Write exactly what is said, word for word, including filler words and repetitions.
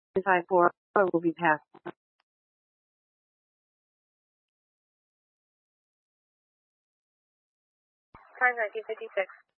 five four will be passed. Car nineteen fifty-six.